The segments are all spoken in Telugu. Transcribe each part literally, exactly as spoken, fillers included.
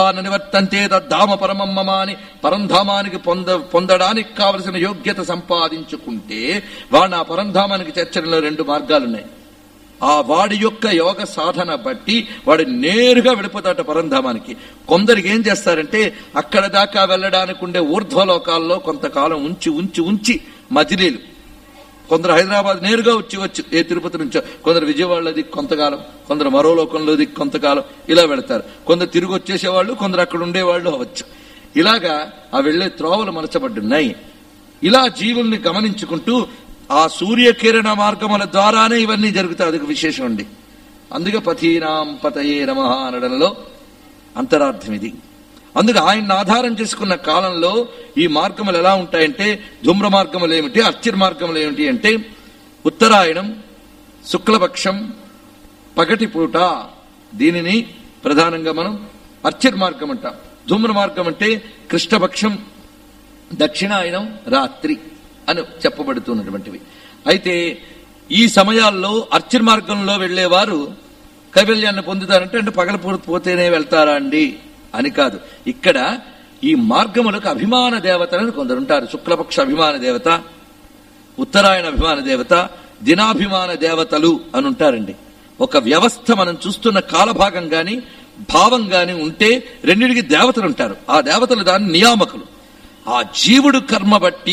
నివర్తంతే తద్ధామ పరమం మమ అని పరంధామానికి పొంద పొందడానికి కావలసిన యోగ్యత సంపాదించుకుంటే వాడు ఆ పరంధామానికి చేర్చడంలో రెండు మార్గాలున్నాయి. ఆ వాడి యొక్క యోగ సాధన బట్టి వాడు నేరుగా వెళ్ళిపోతాట పరంధామానికి. కొందరికి ఏం చేస్తారంటే అక్కడ దాకా వెళ్ళడానికి ఉండే ఊర్ధ్వలోకాల్లో కొంతకాలం ఉంచి ఉంచి ఉంచి మజిలీలు, కొందరు హైదరాబాద్ నేరుగా వచ్చి వచ్చి ఏ తిరుపతి నుంచో, కొందరు విజయవాడలో దిక్కు కొంతకాలం, కొందరు మరో లోకంలో దిక్కు కొంతకాలం ఇలా వెళతారు. కొందరు తిరిగి వచ్చేసేవాళ్ళు, కొందరు అక్కడ ఉండేవాళ్ళు అవచ్చు. ఇలాగా ఆ వెళ్లే త్రోవలు మలచబడ్డున్నాయి. ఇలా జీవుల్ని గమనించుకుంటూ ఆ సూర్యకిరణ మార్గముల ద్వారానే ఇవన్నీ జరుగుతాయి. అదొక విశేషం అండి. అందుకే పథీనాం పతయే నమః అనడంలో అంతరార్థం ఇది. అందుకే ఆయన్ని ఆధారం చేసుకున్న కాలంలో ఈ మార్గములు ఎలా ఉంటాయంటే, ధూమ్ర మార్గములు ఏమిటి, అర్చిర్ మార్గములు ఏమిటి అంటే, ఉత్తరాయణం, శుక్లపక్షం, పగటిపూట, దీనిని ప్రధానంగా మనం అర్చిర్ మార్గం అంటాం. ధూమ్ర మార్గం అంటే కృష్ణపక్షం, దక్షిణాయనం, రాత్రి అని చెప్పబడుతున్నటువంటివి. అయితే ఈ సమయాల్లో అర్చిర్ మార్గంలో వెళ్లేవారు కైవల్యాన్ని పొందుతారంటే అంటే పగలపోతేనే వెళ్తారా అండి అని కాదు. ఇక్కడ ఈ మార్గములకు అభిమాన దేవతలను కొందరుంటారు. శుక్లపక్ష అభిమాన దేవత, ఉత్తరాయణ అభిమాన దేవత, దినాభిమాన దేవతలు అని ఉంటారండి. ఒక వ్యవస్థ మనం చూస్తున్న కాలభాగం గాని భావం గాని ఉంటే రెండింటికి దేవతలు ఉంటారు. ఆ దేవతలు దాని నియామకులు. ఆ జీవుడు కర్మ బట్టి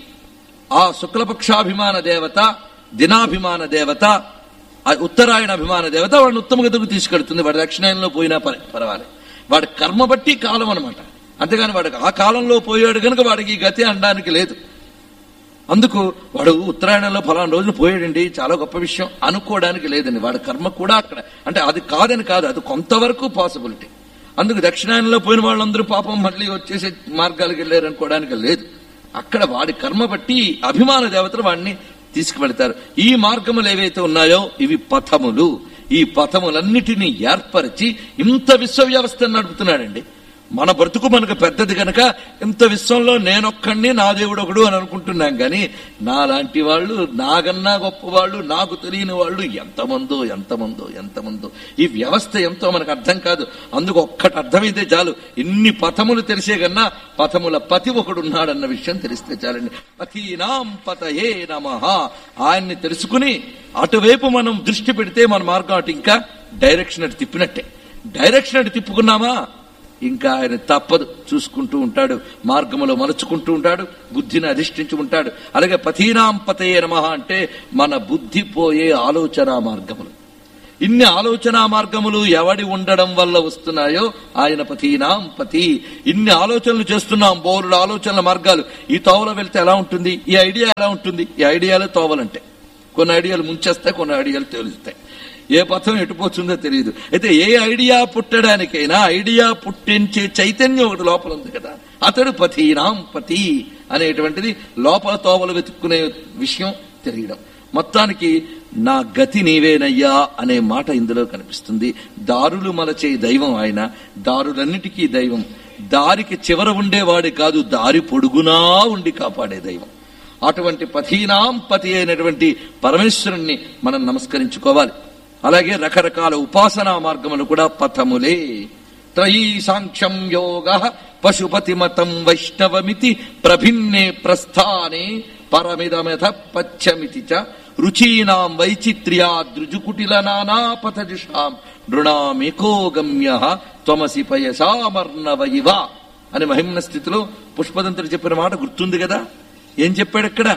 ఆ శుక్లపక్షాభిమాన దేవత, దినాభిమాన దేవత, ఉత్తరాయణ అభిమాన దేవత వాడిని ఉత్తమ గతికి తీసుకెళ్తుంది. వాడి దక్షిణాయనంలో పోయినా పర్వాలేదు. వాడి కర్మ బట్టి కాలం అనమాట. అంతేగాని వాడికి ఆ కాలంలో పోయాడు కనుక వాడికి ఈ గతి అనడానికి లేదు. అందుకు వాడు ఉత్తరాయణంలో ఫలానా రోజులు పోయాడండి, చాలా గొప్ప విషయం అనుకోవడానికి లేదండి. వాడి కర్మ కూడా అక్కడ అంటే అది కాదని కాదు, అది కొంతవరకు పాసిబిలిటీ. అందుకు దక్షిణాయనంలో పోయిన వాళ్ళందరూ పాపం మళ్ళీ వచ్చేసే మార్గాలకు వెళ్ళారు అనుకోవడానికి లేదు. అక్కడ వాడి కర్మ బట్టి అభిమాన దేవతలు వాడిని తీసుకువెళ్తారు. ఈ మార్గములు ఏవైతే ఉన్నాయో ఇవి పథములు. ఈ పథములన్నిటినీ ఏర్పరిచి ఇంత విశ్వ వ్యవస్థను నడుపుతున్నాడండి. మన బ్రతుకు మనకు పెద్దది కనుక ఇంత విశ్వంలో నేనొక్కడిని, నా దేవుడు ఒకడు అని అనుకుంటున్నాం. కానీ నాలాంటి వాళ్ళు, నాగన్నా గొప్ప వాళ్ళు, నాకు తెలియని వాళ్ళు ఎంతమందో ఎంతమందో ఎంతమందో. ఈ వ్యవస్థ ఎంతో మనకు అర్థం కాదు. అందుకు ఒక్కటి అర్థమైతే చాలు. ఇన్ని పథములు తెలిసే కన్నా పథముల పతి ఒకడున్నాడన్న విషయం తెలిస్తే చాలండి. పతీనాం పతయే నమః. ఆయన్ని తెలుసుకుని అటువైపు మనం దృష్టి పెడితే మన మార్గం అటు ఇంకా డైరెక్షన్ అటు తిప్పినట్టే. డైరెక్షన్ అటు తిప్పుకున్నామా ఇంకా ఆయన తప్పదు, చూసుకుంటూ ఉంటాడు, మార్గములో మలుచుకుంటూ ఉంటాడు, బుద్ధిని అధిష్ఠించుకుంటాడు. అలాగే పథీనాం పతయే నమః అంటే మన బుద్ధి పోయే ఆలోచన మార్గములు. ఇన్ని ఆలోచన మార్గములు ఎవడి ఉండడం వల్ల వస్తున్నాయో ఆయన పథీనాం పతి. ఇన్ని ఆలోచనలు చేస్తున్నాం, బోరుడు ఆలోచనల మార్గాలు. ఈ తోవలో వెళ్తే ఎలా ఉంటుంది, ఈ ఐడియా ఎలా ఉంటుంది, ఈ ఐడియాలే తోవలంటే. కొన్ని ఐడియాలు ముంచేస్తాయి, కొన్ని ఐడియాలు తేలుస్తాయి. ఏ పథం ఎటుపోతుందో తెలియదు. అయితే ఏ ఐడియా పుట్టడానికైనా ఐడియా పుట్టించే చైతన్యం ఒకటి లోపల ఉంది కదా, అతడు పథీనాం పతి అనేటువంటిది లోపల తోవలు వెతుక్కునే విషయం తెలియడం. మొత్తానికి నా గతి నీవేనయ్యా అనే మాట ఇందులో కనిపిస్తుంది. దారులు మలచే దైవం ఆయన, దారులన్నిటికీ దైవం. దారికి చివర ఉండేవాడి కాదు, దారి పొడుగునా ఉండి కాపాడే దైవం. అటువంటి పథీనాం పతి అయినటువంటి పరమేశ్వరుణ్ణి మనం నమస్కరించుకోవాలి. అలాగే రకరకాల ఉపాసనా మార్గములు కూడా పథములే. త్రయీ సాంఖ్యం యోగ పశుపతి మతం వైష్ణవమితి ప్రభిన్నే ప్రస్థానే పరమిదమెథ పచ్చమితి చ రుచీనాం వైచిత్ర్యా దృజుకుటిల నానాపథజుషాం నృణామేకో గమ్యః త్వమసి పయసామర్ణవయివ అని మహిమ్న స్థితిలో పుష్పదంతుడు చెప్పిన మాట గుర్తుంది కదా. ఏం చెప్పాడు అక్కడ?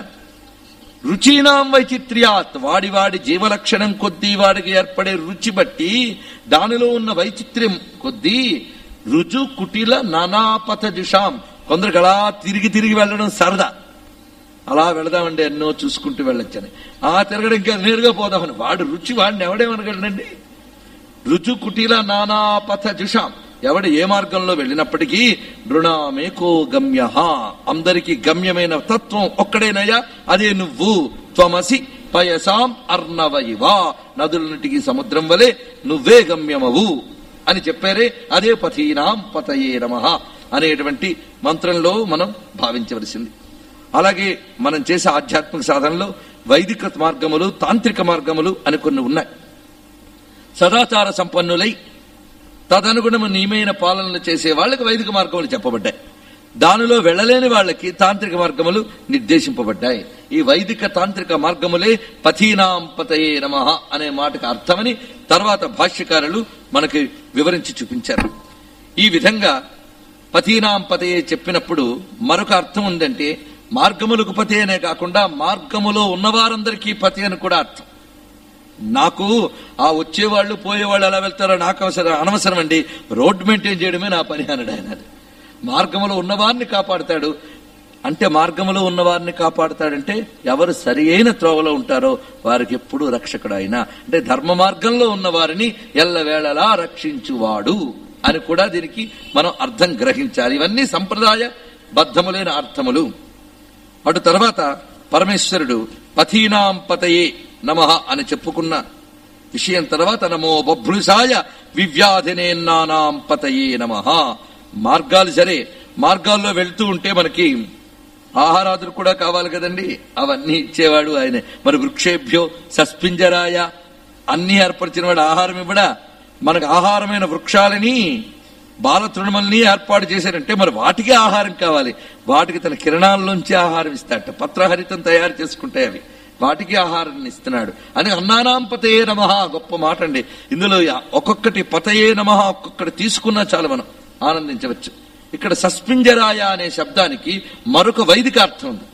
రుచీనాం వైచిత్ర్యాత్, వాడి వాడి జీవలక్షణం కొద్దీ వాడికి ఏర్పడే రుచి బట్టి దానిలో ఉన్న వైచిత్ర్యం కొద్దీ రుజు కుటిల నానాపథజుషాం. కొందరికి అలా తిరిగి తిరిగి వెళ్ళడం సరదా, అలా వెళదామండి ఎన్నో చూసుకుంటూ వెళ్ళొచ్చని. ఆ తిరగడం ఇంకా నేరుగా పోదామని వాడు రుచి వాడిని ఎవడేమనగలనండి. రుజు కుటిల నానాపథజుషాం, ఎవడు ఏ మార్గంలో వెళ్ళినప్పటికీ నృణామేకో గమ్యః, అందరికీ గమ్యమైన తత్వం ఒక్కడేనయ్యా, అదే నువ్వు. త్వమసి పయసాం అర్ణవయివ, నదులన్నిటికీ సముద్రం వలె నువ్వే గమ్యమవు అని చెప్పారే, అదే పథీనాం పతయే నమః అనేటువంటి మంత్రంలో మనం భావించవలసింది. అలాగే మనం చేసే ఆధ్యాత్మిక సాధనలో వైదిక మార్గములు, తాంత్రిక మార్గములు అని కొన్ని ఉన్నాయి. సదాచార సంపన్నులై తదనుగుణము నియమైన పాలనలు చేసే వాళ్ళకి వైదిక మార్గములు చెప్పబడ్డాయి. దానిలో వెళ్లలేని వాళ్ళకి తాంత్రిక మార్గములు నిర్దేశింపబడ్డాయి. ఈ వైదిక తాంత్రిక మార్గములే పథీనాం పతయే నమః అనే మాటకు అర్థమని తర్వాత భాష్యకారులు మనకి వివరించి చూపించారు. ఈ విధంగా పథీనాం పతయే చెప్పినప్పుడు మరొక అర్థం ఉందంటే మార్గములకు పతి అనే కాకుండా మార్గములో ఉన్నవారందరికీ పతి అని కూడా అర్థం. నాకు ఆ వచ్చేవాళ్ళు పోయేవాళ్ళు ఎలా వెళ్తారో నాకు అవసరం అనవసరం అండి, రోడ్డు మెయింటైన్ చేయడమే నా పని అన్నాడు ఆయన. మార్గములో ఉన్నవారిని కాపాడుతాడు అంటే మార్గములో ఉన్నవారిని కాపాడుతాడంటే ఎవరు సరి అయిన త్రోవలో ఉంటారో వారికి ఎప్పుడూ రక్షకుడు ఆయన. అంటే ధర్మ మార్గంలో ఉన్న వారిని ఎల్లవేళలా రక్షించువాడు అని కూడా దీనికి మనం అర్థం గ్రహించాలి. ఇవన్నీ సంప్రదాయ బద్ధములైన అర్థములు. అటు తర్వాత పరమేశ్వరుడు పథీనాం పతయే నమః అని చెప్పుకున్న విషయం తర్వాత నమో బభ్రుసాయ వివ్యాధినేన్నానాం పతయే నమః. మార్గాలు సరే, మార్గాల్లో వెళ్తూ ఉంటే మనకి ఆహారాదులు కూడా కావాలి కదండి, అవన్నీ ఇచ్చేవాడు ఆయనే. మరి వృక్షేభ్యో సస్పింజరాయ అన్ని ఏర్పరిచిన వాడు ఆహారం ఇవ్వడా? మనకు ఆహారమైన వృక్షాలని బాల తృణమల్ని ఏర్పాటు చేశారంటే మరి వాటికి ఆహారం కావాలి. వాటికి తన కిరణాల్లోంచి ఆహారం ఇస్తాడట. పత్రహరితం తయారు చేసుకుంటాయి అవి, వాటికి ఆహారాన్ని ఇస్తున్నాడు అని అన్నానాం పతయే నమః. గొప్ప మాట అండి. ఇందులో ఒక్కొక్కటి పతయే నమః ఒక్కొక్కటి తీసుకున్నా చాలు మనం ఆనందించవచ్చు. ఇక్కడ సస్పింజరాయ అనే శబ్దానికి మరొక వైదిక అర్థం ఉంది.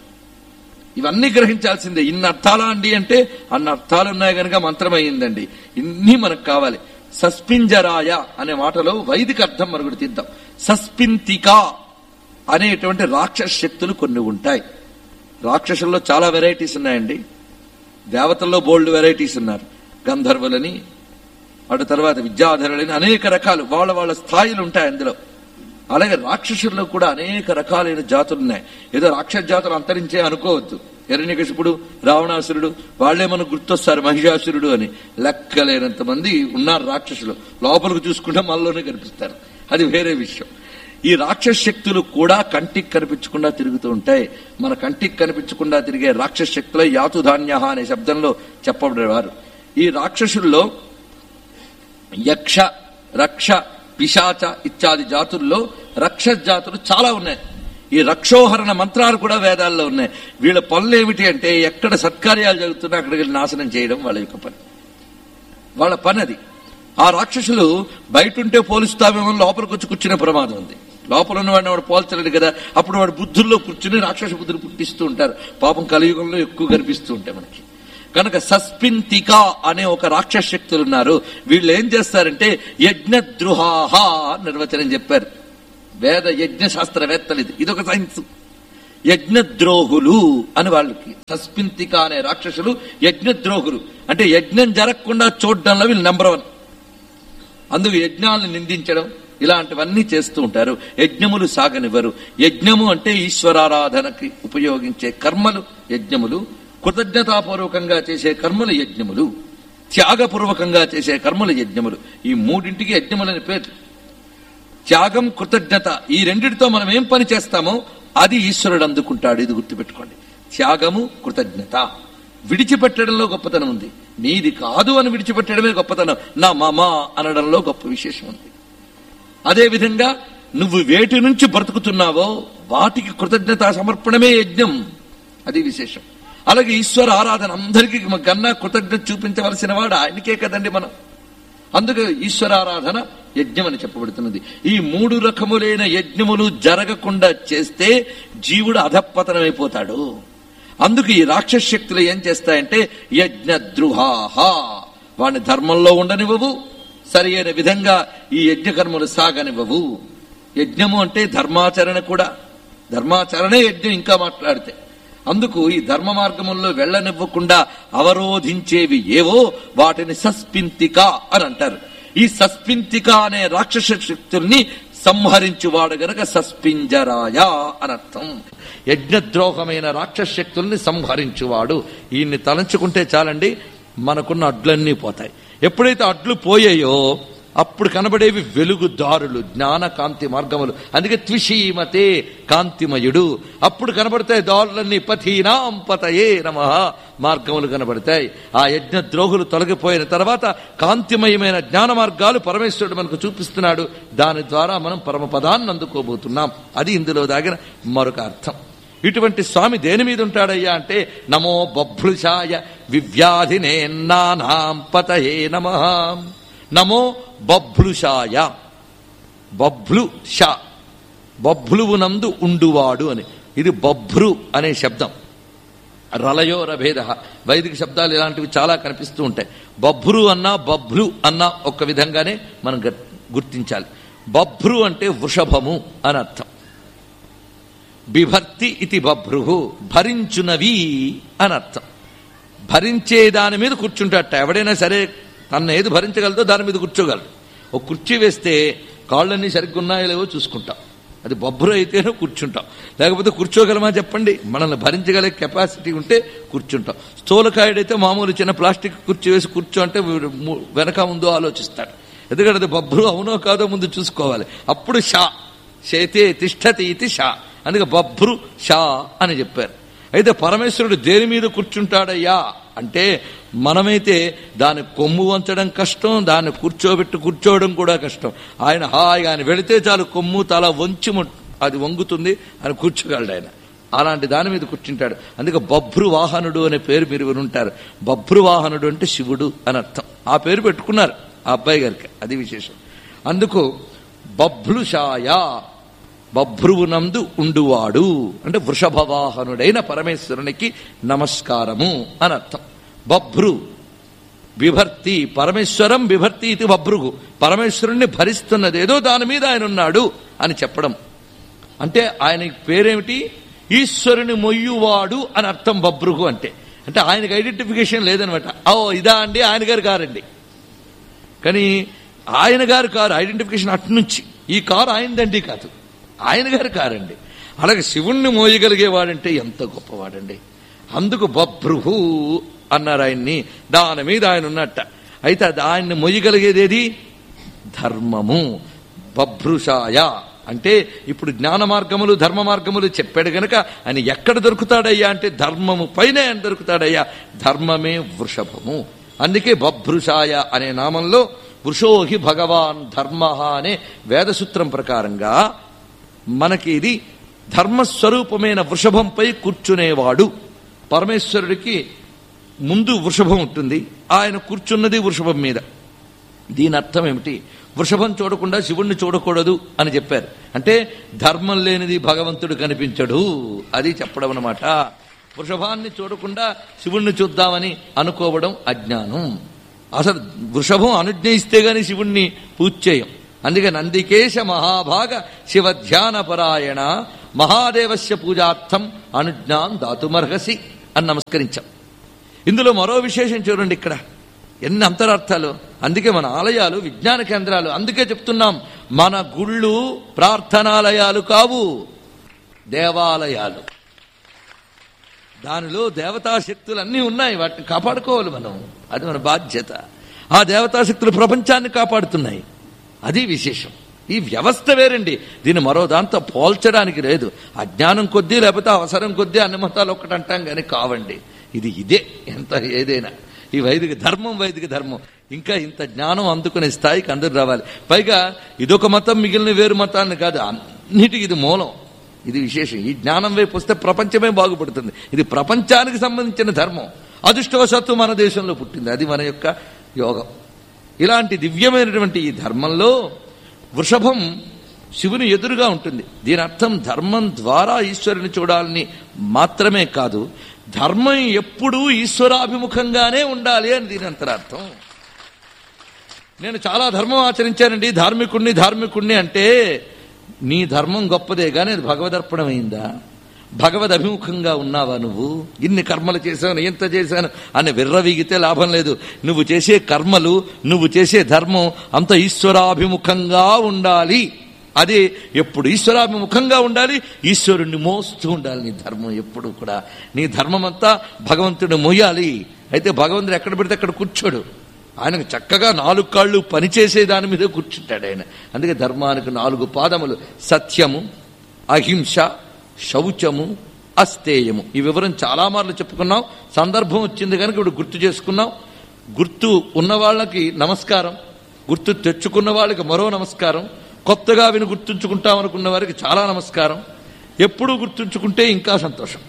ఇవన్నీ గ్రహించాల్సిందే. ఇన్ని అర్థాలా అండి అంటే అన్ని అర్థాలు ఉన్నాయి కనుక మంత్రం అయ్యిందండి. ఇన్ని మనకు కావాలి. సస్పింజరాయ అనే మాటలో వైదిక అర్థం మరొకటి తీద్దాం. సస్పింతిక అనేటువంటి రాక్షస శక్తులు కొన్ని ఉంటాయి. రాక్షసుల్లో చాలా వెరైటీస్ ఉన్నాయండి. దేవతల్లో బోల్డ్ వెరైటీస్ ఉన్నారు. గంధర్వులని, అటు తర్వాత విద్యాధరులని, అనేక రకాలు వాళ్ళ వాళ్ళ స్థాయిలు ఉంటాయి అందులో. అలాగే రాక్షసుల్లో కూడా అనేక రకాలైన జాతులు ఉన్నాయి. ఏదో రాక్షస జాతులు అంతరించే అనుకోవద్దు. హిరణ్యకశిపుడు, రావణాసురుడు వాళ్లే మనకు గుర్తొస్తారు, మహిషాసురుడు అని. లెక్కలేనంత మంది ఉన్నారు రాక్షసులు. లోపలికి చూసుకుంటే మనలోనే కనిపిస్తారు, అది వేరే విషయం. ఈ రాక్షస శక్తులు కూడా కంటికి కనిపించకుండా తిరుగుతూ ఉంటాయి. మన కంటికి కనిపించకుండా తిరిగే రాక్షస శక్తులే యాతుధాన్య అనే శబ్దంలో చెప్పబడేవారు. ఈ రాక్షసుల్లో యక్ష, రక్ష, పిశాచ ఇత్యాది జాతుల్లో రక్షస జాతులు చాలా ఉన్నాయి. ఈ రక్షోహరణ మంత్రాలు కూడా వేదాల్లో ఉన్నాయి. వీళ్ళ పనులు ఏమిటి అంటే ఎక్కడ సత్కార్యాలు జరుగుతున్నా అక్కడికి నాశనం చేయడం వాళ్ళ యొక్క పని, వాళ్ళ పని అది. ఆ రాక్షసులు బయట ఉంటే పోలుస్తామేమో లోపలికి వచ్చి కూర్చునే ప్రమాదం ఉంది. లోపల ఉన్నవాడిని వాడు పోల్చలేడు కదా, అప్పుడు వాడు బుద్ధుల్లో కూర్చుని రాక్షస బుద్ధులు పుట్టిస్తూ ఉంటారు. పాపం కలియుగంలో ఎక్కువ కనిపిస్తూ ఉంటాయి మనకి. కనుక సస్పింతిక అనే ఒక రాక్షస శక్తులు ఉన్నారు. వీళ్ళు ఏం చేస్తారంటే యజ్ఞద్రుహాహ నిర్వచనం చెప్పారు వేద యజ్ఞ శాస్త్రవేత్తలు. ఇది ఇదొక సైన్స్. యజ్ఞద్రోహులు అని వాళ్ళకి. సస్పింతిక అనే రాక్షసులు యజ్ఞద్రోహులు అంటే యజ్ఞం జరగకుండా చూడడంలో వీళ్ళు నెంబర్ వన్. అందుకు యజ్ఞాలను నిందించడం ఇలాంటివన్నీ చేస్తూ ఉంటారు. యజ్ఞములు సాగనివ్వరు. యజ్ఞము అంటే ఈశ్వరారాధనకి ఉపయోగించే కర్మలు యజ్ఞములు, కృతజ్ఞతాపూర్వకంగా చేసే కర్మలు యజ్ఞములు, త్యాగపూర్వకంగా చేసే కర్మలు యజ్ఞములు. ఈ మూడింటికి యజ్ఞములని పేరు. త్యాగం, కృతజ్ఞత ఈ రెండిటితో మనం ఏం పని చేస్తామో అది ఈశ్వరుడు అందుకుంటాడు. ఇది గుర్తుపెట్టుకోండి. త్యాగము, కృతజ్ఞత. విడిచిపెట్టడంలో గొప్పతనం ఉంది. నీది కాదు అని విడిచిపెట్టడమే గొప్పతనం. నా మామ అనడంలో గొప్ప విశేషం ఉంది. అదేవిధంగా నువ్వు వేటి నుంచి బ్రతుకుతున్నావో వాటికి కృతజ్ఞత సమర్పణమే యజ్ఞం, అది విశేషం. అలాగే ఈశ్వర ఆరాధన అందరికీ కన్నా కృతజ్ఞత చూపించవలసిన వాడు ఆయనకే కదండి మనం. అందుకే ఈశ్వరారాధన యజ్ఞం అని చెప్పబడుతున్నది. ఈ మూడు రకములైన యజ్ఞములు జరగకుండా చేస్తే జీవుడు అధపతనమైపోతాడు. అందుకు ఈ రాక్షస శక్తులు ఏం చేస్తాయంటే యజ్ఞద్రుహాహ, వాడిని ధర్మంలో ఉండనివ్వవు, సరి అయిన విధంగా ఈ యజ్ఞకర్మలు సాగనివ్వవు. యజ్ఞము అంటే ధర్మాచరణ కూడా. ధర్మాచరణే యజ్ఞం ఇంకా మాట్లాడితే. అందుకు ఈ ధర్మ మార్గముల్లో వెళ్లనివ్వకుండా అవరోధించేవి ఏవో వాటిని సస్పింతిక అని అంటారు. ఈ సస్పింతిక అనే రాక్షస శక్తుల్ని సంహరించువాడు గనక సస్పింజరాయ అనర్థం. యజ్ఞద్రోహమైన రాక్షస శక్తుల్ని సంహరించువాడు. ఈయన్ని తలంచుకుంటే చాలండి, మనకున్న అడ్లన్నీ పోతాయి. ఎప్పుడైతే అడ్లు పోయాయో అప్పుడు కనబడేవి వెలుగుదారులు, జ్ఞాన కాంతి మార్గములు. అందుకే త్విషీమతే కాంతిమయుడు. అప్పుడు కనబడతాయి దారులన్నీ పథీనాం పతయే నమః, మార్గములు కనబడతాయి. ఆ యజ్ఞ ద్రోహులు తొలగిపోయిన తర్వాత కాంతిమయమైన జ్ఞాన మార్గాలు పరమేశ్వరుడు మనకు చూపిస్తున్నాడు. దాని ద్వారా మనం పరమపదాన్ని అందుకోబోతున్నాం. అది ఇందులో దాగిన మరొక అర్థం. ఇటువంటి స్వామి దేని మీద ఉంటాడయ్యా అంటే నమో బభ్రుషాయ వివ్యాధినే నానాం పతయే నమః. నమో బభ్రుషాయ, బభ్లు షా, బభ్లువునందు ఉండువాడు అని. ఇది బభ్రు అనే శబ్దం. రలయో రభేద, వైదిక శబ్దాలు ఇలాంటివి చాలా కనిపిస్తూ ఉంటాయి. బభ్రు అన్నా బభ్లు అన్నా ఒక్క విధంగానే మనం గుర్తించాలి. బభ్రు అంటే వృషభము అని అర్థం. బిభర్తి ఇది బభ్రు, భరించునవి అని అర్థం. భరించే దాని మీద కూర్చుంటాట. ఎవడైనా సరే తన ఏది భరించగలదో దాని మీద కూర్చోగలరు. ఒక కుర్చీ వేస్తే కాళ్ళన్నీ సరిగ్గా ఉన్నాయో లేవో చూసుకుంటాం. అది బొబ్బరు అయితేనే కూర్చుంటాం, లేకపోతే కూర్చోగలమా చెప్పండి? మనల్ని భరించగలే కెపాసిటీ ఉంటే కూర్చుంటాం. స్థూలకాయుడైతే మామూలు చిన్న ప్లాస్టిక్ కుర్చీ వేసి కూర్చో అంటే వెనక ముందు ఆలోచిస్తాడు. ఎందుకంటే అది బొబ్బరు అవునో కాదో ముందు చూసుకోవాలి. అప్పుడు షా, శేతే తిష్టతి ఇది షా. అందుకే బభ్రు షా అని చెప్పారు. అయితే పరమేశ్వరుడు దేని మీద కూర్చుంటాడయ్యా అంటే మనమైతే దాన్ని కొమ్ము వంచడం కష్టం, దాన్ని కూర్చోబెట్టి కూర్చోవడం కూడా కష్టం. ఆయన హాయిగా ఆయన వెళితే చాలు కొమ్ము తల వంచి అది వంగుతుంది, ఆయన కూర్చోగలడు. ఆయన అలాంటి దాని మీద కూర్చుంటాడు. అందుకే బభ్రు వాహనుడు అనే పేరు మీరు వినుంటారు. బభ్రు వాహనుడు అంటే శివుడు అని అర్థం. ఆ పేరు పెట్టుకున్నారు ఆ అబ్బాయి గారికి, అది విశేషం. అందుకు బభ్లుషాయ, బభ్రువునందు ఉండువాడు అంటే వృషభవాహనుడైన పరమేశ్వరునికి నమస్కారము అని అర్థం. బభ్రు బిభర్తి, పరమేశ్వరం బిభర్తి ఇది బభ్రుగు, పరమేశ్వరుణ్ణి భరిస్తున్నదేదో దాని మీద ఆయన ఉన్నాడు అని చెప్పడం. అంటే ఆయన పేరేమిటి? ఈశ్వరుని మొయ్యువాడు అని అర్థం బభ్రుగు అంటే. అంటే ఆయనకు ఐడెంటిఫికేషన్ లేదనమాట. ఓ ఇదా అండి ఆయన గారు కారండి, కానీ ఆయన గారు కారు ఐడెంటిఫికేషన్ అట్నుంచి. ఈ కారు ఆయనదండి కాదు, ఆయన గారు కారండి. అలాగే శివుణ్ణి మోయగలిగేవాడంటే ఎంత గొప్పవాడండి. అందుకు బభ్రుహు అన్నారు ఆయన్ని. దాని మీద ఆయన ఉన్నట్ట. అయితే అది ఆయన్ని మొయ్యగలిగేదేది? ధర్మము. బభ్రుషాయ అంటే ఇప్పుడు జ్ఞాన మార్గములు ధర్మ మార్గములు చెప్పాడు గనక ఆయన ఎక్కడ దొరుకుతాడయ్యా అంటే ధర్మము పైనే ఆయన దొరుకుతాడయ్యా. ధర్మమే వృషభము. అందుకే బభ్రుషాయ అనే నామంలో వృషోహి భగవాన్ ధర్మ అనే వేదసూత్రం ప్రకారంగా మనకి ఇది ధర్మస్వరూపమైన వృషభంపై కూర్చునేవాడు. పరమేశ్వరుడికి ముందు వృషభం ఉంటుంది, ఆయన కూర్చున్నది వృషభం మీద. దీని అర్థం ఏమిటి? వృషభం చూడకుండా శివుణ్ణి చూడకూడదు అని చెప్పారు. అంటే ధర్మం లేనిది భగవంతుడు కనిపించడు, అది చెప్పడం అన్నమాట. వృషభాన్ని చూడకుండా శివుణ్ణి చూద్దామని అనుకోవడం అజ్ఞానం. అసలు వృషభం అనుజ్ఞయిస్తే గాని శివుణ్ణి పూజ చేయం. అందుకే నందికేశ మహాభాగ శివ ధ్యాన పరాయణ మహాదేవస్య పూజార్థం అనుజ్ఞాం దాతుమర్హసి అని నమస్కరించాం. ఇందులో మరో విశేషం చూడండి, ఇక్కడ ఎన్ని అంతరార్థాలు. అందుకే మన ఆలయాలు విజ్ఞాన కేంద్రాలు. అందుకే చెప్తున్నాం మన గుళ్ళు ప్రార్థనాలయాలు కావు, దేవాలయాలు. దానిలో దేవతాశక్తులు అన్నీ ఉన్నాయి, వాటిని కాపాడుకోవాలి మనం, అది మన బాధ్యత. ఆ దేవతాశక్తులు ప్రపంచాన్ని కాపాడుతున్నాయి, అది విశేషం. ఈ వ్యవస్థ వేరండి, దీన్ని మరో దాంతో పోల్చడానికి లేదు. అజ్ఞానం కొద్దీ లేకపోతే అవసరం కొద్దీ అన్ని మతాలు ఒక్కటి అంటాం కానీ కావండి. ఇది ఇదే ఎంత ఏదైనా ఈ వైదిక ధర్మం వైదిక ధర్మం ఇంకా ఇంత జ్ఞానం అందుకునే స్థాయికి అందరూ రావాలి. పైగా ఇదొక మతం మిగిలిన వేరు మతాన్ని కాదు, అన్నిటికీ ఇది మూలం, ఇది విశేషం. ఈ జ్ఞానం వైపు వస్తే ప్రపంచమే బాగుపడుతుంది. ఇది ప్రపంచానికి సంబంధించిన ధర్మం. అదృష్టవశాత్తు మన దేశంలో పుట్టింది, అది మన యొక్క యోగం. ఇలాంటి దివ్యమైనటువంటి ఈ ధర్మంలో వృషభం శివుని ఎదురుగా ఉంటుంది. దీని అర్థం ధర్మం ద్వారా ఈశ్వరుని చూడాలని మాత్రమే కాదు, ధర్మం ఎప్పుడూ ఈశ్వరాభిముఖంగానే ఉండాలి అని దీని అంతరార్థం. నేను చాలా ధర్మం ఆచరించానండి, ధార్మికుణ్ణి ధార్మికుణ్ణి అంటే నీ ధర్మం గొప్పదే కానీ అది భగవదర్పణమైందా? భగవద్ అభిముఖంగా ఉన్నావా? నువ్వు ఇన్ని కర్మలు చేశాను ఎంత చేశాను అని విర్రవీగితే లాభం లేదు. నువ్వు చేసే కర్మలు నువ్వు చేసే ధర్మం అంత ఈశ్వరాభిముఖంగా ఉండాలి. అది ఎప్పుడు ఈశ్వరాభిముఖంగా ఉండాలి, ఈశ్వరుణ్ణి మోస్తూ ఉండాలి నీ ధర్మం ఎప్పుడు కూడా. నీ ధర్మం అంతా భగవంతుడిని మోయాలి. అయితే భగవంతుడు ఎక్కడ పెడితే అక్కడ కూర్చోడు, ఆయనకు చక్కగా నాలుగు కాళ్ళు పనిచేసే దాని మీద కూర్చుంటాడు ఆయన. అందుకే ధర్మానికి నాలుగు పాదములు: సత్యము, అహింస, శౌచము, అస్తేయము. ఈ వివరం చాలా మార్లు చెప్పుకున్నాం. సందర్భం వచ్చింది కనుక ఇప్పుడు గుర్తు చేసుకున్నాం. గుర్తు ఉన్న వాళ్ళకి నమస్కారం, గుర్తు తెచ్చుకున్న వాళ్ళకి మరో నమస్కారం, కొత్తగా విని గుర్తుంచుకుంటాం అనుకున్న వారికి చాలా నమస్కారం. ఎప్పుడూ గుర్తుంచుకుంటే ఇంకా సంతోషం.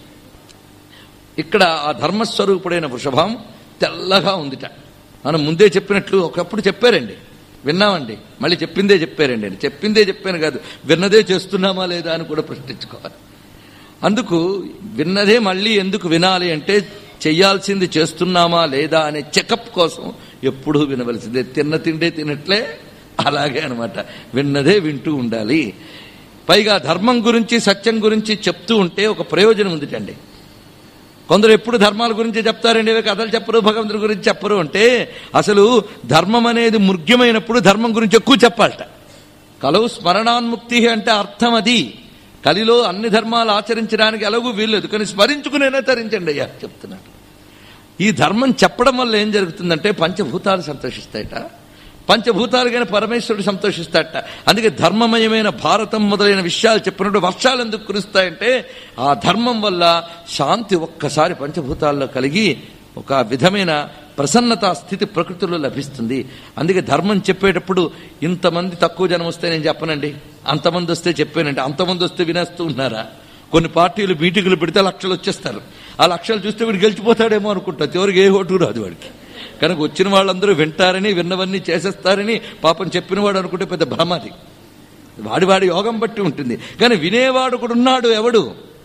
ఇక్కడ ఆ ధర్మస్వరూపుడైన వృషభం తెల్లగా ఉందిట. మనం ముందే చెప్పినట్లు ఒకప్పుడు చెప్పారండి, విన్నామండి, మళ్ళీ చెప్పిందే చెప్పారండి అని. చెప్పిందే చెప్పాను కాదు, విన్నదే చేస్తున్నామా లేదా అని కూడా ప్రశ్నించుకోవాలి. అందుకు విన్నదే మళ్ళీ ఎందుకు వినాలి అంటే, చెయ్యాల్సింది చేస్తున్నామా లేదా అనే చెకప్ కోసం ఎప్పుడూ వినవలసిందే. తిన్న తిండే తినట్లే అలాగే అనమాట, విన్నదే వింటూ ఉండాలి. పైగా ధర్మం గురించి సత్యం గురించి చెప్తూ ఉంటే ఒక ప్రయోజనం ఉందిటండి. కొందరు ఎప్పుడు ధర్మాల గురించి చెప్తారండి, కథలు చెప్పరు, భగవంతుడి గురించి చెప్పరు అంటే, అసలు ధర్మం అనేది ముఖ్యమైనప్పుడు ధర్మం గురించి ఎక్కువ చెప్పాలట. కలవు స్మరణాన్ముక్తి అంటే అర్థం అది. కలిలో అన్ని ధర్మాలు ఆచరించడానికి ఎలాగూ వీల్లేదు, కానీ స్మరించుకునేనే తరించండి అయ్యా చెప్తున్నాడు. ఈ ధర్మం చెప్పడం వల్ల ఏం జరుగుతుందంటే పంచభూతాలు సంతోషిస్తాయట. పంచభూతాలు కానీ పరమేశ్వరుడు సంతోషిస్తాడట. అందుకే ధర్మమయమైన భారతం మొదలైన విషయాలు చెప్పినప్పుడు వర్షాలు ఎందుకు కురుస్తాయంటే, ఆ ధర్మం వల్ల శాంతి ఒక్కసారి పంచభూతాల్లో కలిగి ఒక విధమైన ప్రసన్నతా స్థితి ప్రకృతిలో లభిస్తుంది. అందుకే ధర్మం చెప్పేటప్పుడు ఇంతమంది తక్కువ జనం వస్తే నేను చెప్పనండి, అంతమంది వస్తే చెప్పానండి, అంతమంది వస్తే వినేస్తూ ఉన్నారా? కొన్ని పార్టీలు మీటింగులు పెడితే లక్షలు వచ్చేస్తారు. ఆ లక్షలు చూస్తే వీడు గెలిచిపోతాడేమో అనుకుంటా, చివరికి ఏ ఓటు రాదు వాడికి. కనుక వచ్చిన వాళ్ళందరూ వింటారని, విన్నవన్నీ చేసేస్తారని పాపం చెప్పినవాడు అనుకుంటే పెద్ద భ్రమది. వాడి వాడి యోగం బట్టి ఉంటుంది. కానీ వినేవాడు కూడా ఉన్నాడు. ఎవడు?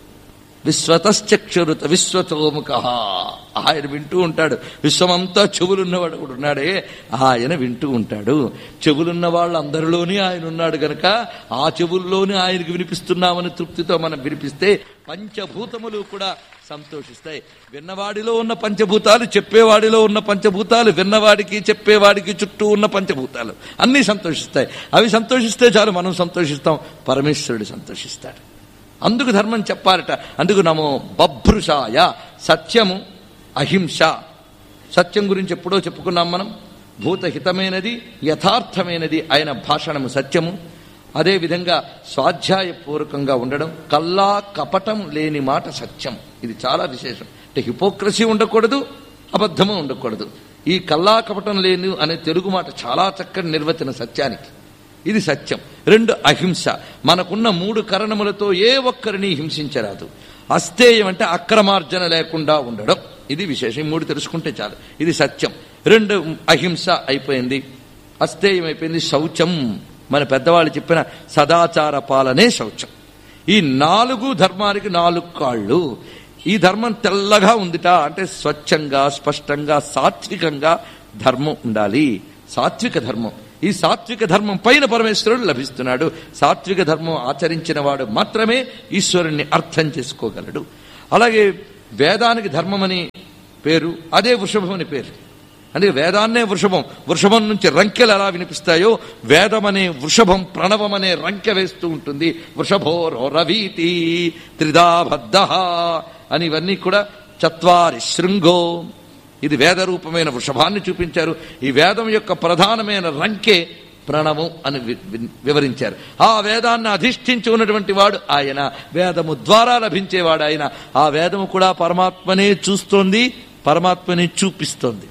విశ్వతశ్చక్షురుత విశ్వతోముఖ, ఆయన వింటూ ఉంటాడు. విశ్వమంతా చెవులున్నవాడు కూడా ఉన్నాడే, ఆయన వింటూ ఉంటాడు. చెవులున్న వాళ్ళందరిలోనే ఆయన ఉన్నాడు గనక ఆ చెవుల్లోనే ఆయనకి వినిపిస్తున్నామని తృప్తితో మనం వినిపిస్తే పంచభూతములు కూడా సంతోషిస్తాయి. విన్నవాడిలో ఉన్న పంచభూతాలు, చెప్పేవాడిలో ఉన్న పంచభూతాలు, విన్నవాడికి చెప్పేవాడికి చుట్టూ ఉన్న పంచభూతాలు అన్నీ సంతోషిస్తాయి. అవి సంతోషిస్తే చాలు, మనం సంతోషిస్తాం, పరమేశ్వరుడు సంతోషిస్తాడు. అందుకు ధర్మం చెప్పారట. అందుకు నమో బభ్రుషాయ. సత్యము, అహింస. సత్యం గురించి ఎప్పుడో చెప్పుకున్నాం మనం. భూతహితమైనది, యథార్థమైనది ఆయన భాషణము సత్యము. అదేవిధంగా స్వాధ్యాయపూర్వకంగా ఉండడం, కల్లా కపటం లేని మాట సత్యం. ఇది చాలా విశేషం. అంటే హిపోక్రసీ ఉండకూడదు, అబద్ధము ఉండకూడదు. ఈ కల్లా కపటం లేని అనే తెలుగు మాట చాలా చక్కని నిర్వచన సత్యానికి. ఇది సత్యం. రెండు, అహింస. మనకున్న మూడు కరణములతో ఏ ఒక్కరిని హింసించరాదు. అస్తేయం అంటే అక్రమార్జన లేకుండా ఉండడం. ఇది విశేషం. ఈ మూడు తెలుసుకుంటే చాలు. ఇది సత్యం. రెండు, అహింస అయిపోయింది, అస్తేయం అయిపోయింది. శౌచం, మన పెద్దవాళ్ళు చెప్పిన సదాచార పాలనే శౌచం. ఈ నాలుగు ధర్మానికి నాలుగు కాళ్ళు. ఈ ధర్మం తెల్లగా ఉందిట అంటే స్వచ్ఛంగా, స్పష్టంగా, సాత్వికంగా ధర్మం ఉండాలి. సాత్విక ధర్మం. ఈ సాత్విక ధర్మం పైన పరమేశ్వరుడు లభిస్తున్నాడు. సాత్విక ధర్మం ఆచరించిన వాడు మాత్రమే ఈశ్వరుణ్ణి అర్థం చేసుకోగలడు. అలాగే వేదానికి ధర్మం అని పేరు, అదే వృషభం అని పేరు. అందుకే వేదాన్నే వృషభం. వృషభం నుంచి రంకెలు ఎలా వినిపిస్తాయో వేదం అనే వృషభం ప్రణవం అనే రంకె వేస్తూ ఉంటుంది. వృషభో రవీతి త్రిదాబద్ధ అని ఇవన్నీ కూడా చత్వారి శృంగో. ఇది వేద రూపమైన వృషభాన్ని చూపించారు. ఈ వేదం యొక్క ప్రధానమైన రంకె ప్రణవం అని వివరించారు. ఆ వేదాన్ని అధిష్ఠించి ఉన్నటువంటి వాడు ఆయన, వేదము ద్వారా లభించేవాడు ఆయన. ఆ వేదము కూడా పరమాత్మనే చూస్తోంది, పరమాత్మనే చూపిస్తోంది.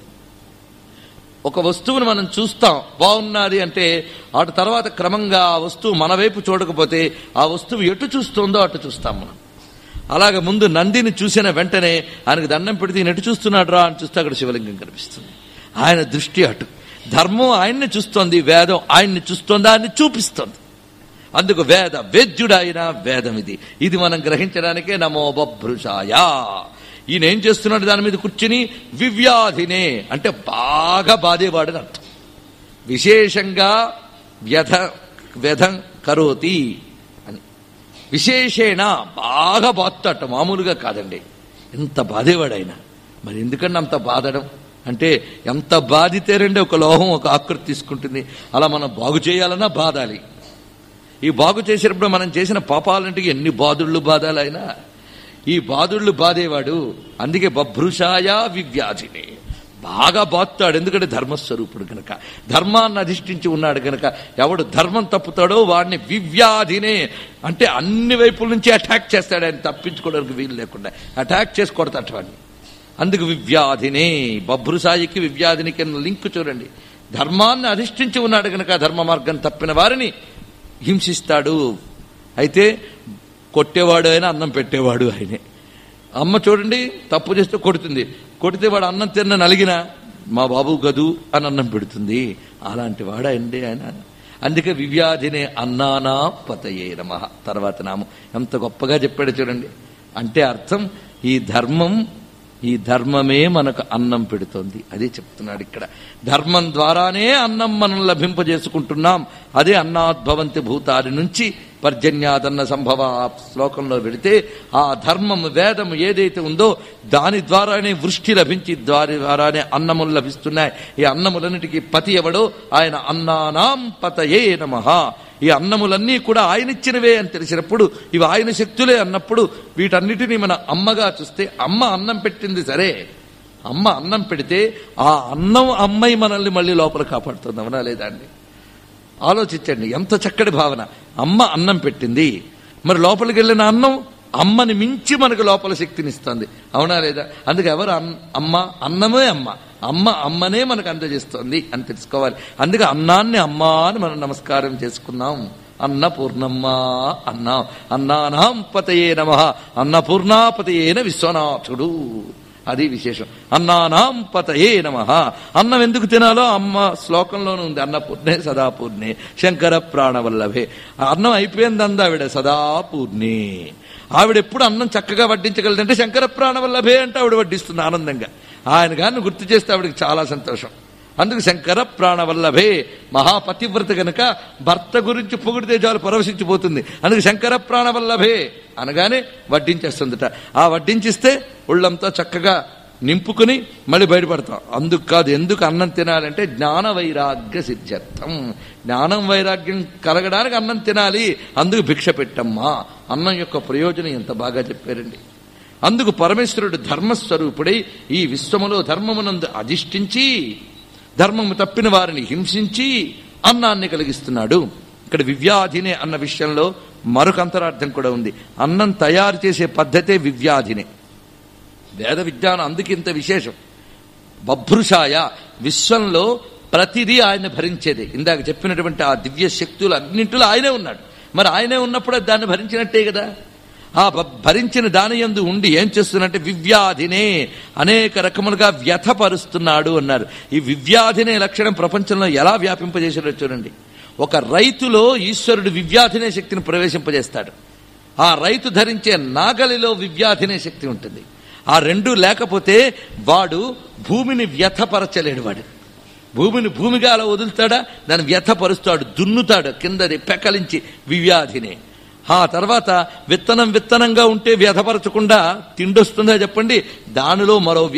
ఒక వస్తువును మనం చూస్తాం, బాగున్నది అంటే అటు తర్వాత క్రమంగా ఆ వస్తువు మన వైపు చూడకపోతే ఆ వస్తువు ఎటు చూస్తోందో అటు చూస్తాం మనం. అలాగే ముందు నందిని చూసిన వెంటనే ఆయనకు దండం పెడితే ఈయన ఎటు చూస్తున్నాడు రా అని చూస్తే అక్కడ శివలింగం కనిపిస్తుంది. ఆయన దృష్టి అటు. ధర్మం ఆయన్ని చూస్తోంది, వేదం ఆయన్ని చూస్తోంది, ఆయన్ని చూపిస్తోంది. అందుకు వేద వేద్యుడు ఆయన, వేదం ఇది. ఇది మనం గ్రహించడానికే నమో బభ్రుషాయ. ఈయన ఏం చేస్తున్నాడు దాని మీద కూర్చుని? వివ్యాధినే అంటే బాగా బాధేవాడని అర్థం. విశేషంగా వ్యధ వ్యధం కరోతి అని. విశేషేణ బాగా బాధట, మామూలుగా కాదండి, ఎంత బాధేవాడైనా. మరి ఎందుకన్నా అంత బాధడం అంటే, ఎంత బాధితేరండి ఒక లోహం ఒక ఆకృతి తీసుకుంటుంది. అలా మనం బాగు చేయాలన్నా బాధాలి. ఈ బాగు చేసేటప్పుడు మనం చేసిన పాపాలంటే ఎన్ని బాధుళ్ళు బాధాలి ఆయన. ఈ బాధుళ్ళు బాధేవాడు. అందుకే బభ్రుషాయ వివ్యాధిని, బాగా బాత్తాడు. ఎందుకంటే ధర్మస్వరూపుడు గనక, ధర్మాన్ని అధిష్ఠించి ఉన్నాడు గనక. ఎవడు ధర్మం తప్పుతాడో వాడిని వివ్యాధినే అంటే అన్ని వైపుల నుంచి అటాక్ చేస్తాడు. ఆయన తప్పించుకోవడానికి వీలు లేకుండా అటాక్ చేసి కొడతాడు వాడిని. అందుకు వివ్యాధినే. బభ్రుసాయికి వివ్యాధినికి లింక్ చూడండి. ధర్మాన్ని అధిష్ఠించి ఉన్నాడు గనక ధర్మ మార్గం తప్పిన వారిని హింసిస్తాడు. అయితే కొట్టేవాడు అయినా అన్నం పెట్టేవాడు ఆయనే. అమ్మ చూడండి తప్పు చేస్తే కొడుతుంది, కొడితే వాడు అన్నం తిన్న నలిగినా మా బాబు గదు అని అన్నం పెడుతుంది. అలాంటి వాడు అండి ఆయన. అందుకే వివ్యాధినే అన్నానా పతయే నమః. తర్వాత నామం ఎంత గొప్పగా చెప్పాడు చూడండి. అంటే అర్థం ఈ ధర్మం ఈ ధర్మమే మనకు అన్నం పెడుతోంది. అదే చెప్తున్నాడు ఇక్కడ. ధర్మం ద్వారానే అన్నం మనం లభింపజేసుకుంటున్నాం. అదే అన్నాద్భవంతి భూతాది నుంచి పర్జన్యాదన్న సంభవ శ్లోకంలో వెళితే ఆ ధర్మం వేదం ఏదైతే ఉందో దాని ద్వారానే వృష్టి లభించి దాని ద్వారానే అన్నములు లభిస్తున్నాయి. ఈ అన్నములన్నిటికీ పతి ఎవడో ఆయన అన్నానాం పతయే నమః. ఈ అన్నములన్నీ కూడా ఆయన ఇచ్చినవే అని తెలిసినప్పుడు, ఇవి ఆయన శక్తులే అన్నప్పుడు వీటన్నిటినీ మన అమ్మగా చూస్తే, అమ్మ అన్నం పెట్టింది సరే, అమ్మ అన్నం పెడితే ఆ అన్నం అమ్మాయి మనల్ని మళ్ళీ లోపల కాపాడుతుంది. అవునా లేదా అండి? ఆలోచించండి, ఎంత చక్కటి భావన. అమ్మ అన్నం పెట్టింది, మరి లోపలికి వెళ్ళిన అన్నం అమ్మని మించి మనకు లోపల శక్తినిస్తుంది. అవునా లేదా? అందుకే ఎవరు అమ్మ? అన్నమే అమ్మ. అమ్మ అమ్మనే మనకు అందజేస్తోంది అని తెలుసుకోవాలి. అందుకే అన్నాన్ని అమ్మా అని మనం నమస్కారం చేసుకున్నాం. అన్నపూర్ణమ్మ అన్నా. అన్నానాం పతయే నమః. అన్నపూర్ణాపతయేన విశ్వనాథుడు. అది విశేషం. అన్నానాం పతయే నమః. అన్నం ఎందుకు తినాలో అమ్మ శ్లోకంలోనే ఉంది. అన్నపూర్ణే సదాపూర్ణే శంకర ప్రాణవల్లభే. అన్నం అయిపోయింది అంది ఆవిడ, సదాపూర్ణే. ఆవిడ ఎప్పుడు అన్నం చక్కగా వడ్డించగలదంటే శంకర ప్రాణవల్లభే అంటే ఆవిడ వడ్డిస్తుంది ఆనందంగా. ఆయన గారిని గుర్తు చేస్తే ఆవిడకి చాలా సంతోషం. అందుకు శంకర ప్రాణవల్లభే. మహాపతివ్రత గనక భర్త గురించి పొగిడితే చాలు పరవశించిపోతుంది. అందుకు శంకర ప్రాణవల్లభే అనగానే వడ్డించేస్తుందట. ఆ వడ్డించిస్తే ఒళ్ళంతా చక్కగా నింపుకుని మళ్ళీ బయటపడతాం. అందుకు కాదు. ఎందుకు అన్నం తినాలంటే జ్ఞాన వైరాగ్య సిద్ధ్యర్థం. జ్ఞానం వైరాగ్యం కలగడానికి అన్నం తినాలి. అందుకు భిక్ష పెట్టమ్మా. అన్నం యొక్క ప్రయోజనం ఎంత బాగా చెప్పారండి. అందుకు పరమేశ్వరుడు ధర్మస్వరూపుడై ఈ విశ్వములో ధర్మమునందు అధిష్ఠించి ధర్మము తప్పిన వారిని హింసించి అన్నాన్ని కలిగిస్తున్నాడు. ఇక్కడ వివ్యాధినే అన్న విషయంలో మరొక అంతరార్థం కూడా ఉంది. అన్నం తయారు చేసే పద్ధతే వివ్యాధినే. వేద విజ్ఞానం అందుకు ఇంత విశేషం. బభ్రుషాయ విశ్వంలో ప్రతిదీ ఆయన భరించేదే. ఇందాక చెప్పినటువంటి ఆ దివ్య శక్తులు అన్నింటిలో ఆయనే ఉన్నాడు. మరి ఆయనే ఉన్నప్పుడు దాన్ని భరించినట్టే కదా. ఆ భరించిన దాని యందు ఉండి ఏం చేస్తున్నట్టే వివ్యాధినే అనేక రకములుగా వ్యథపరుస్తున్నాడు అన్నారు. ఈ వివ్యాధినే లక్షణం ప్రపంచంలో ఎలా వ్యాపింపజేసాడో చూడండి. ఒక రైతులో ఈశ్వరుడు వివ్యాధినే శక్తిని ప్రవేశింపజేస్తాడు. ఆ రైతు ధరించే నాగలిలో వివ్యాధినే శక్తి ఉంటుంది. ఆ రెండు లేకపోతే వాడు భూమిని వ్యథపరచలేడు. వాడు భూమిని భూమిగా అలా వదులుతాడా, దాన్ని వ్యథపరుస్తాడు, దున్నుతాడు, కిందది పెకలించి వివ్యాధినే. ఆ తర్వాత విత్తనం విత్తనంగా ఉంటే వ్యథపరచకుండా తిండొస్తుందా చెప్పండి. దానిలో మరో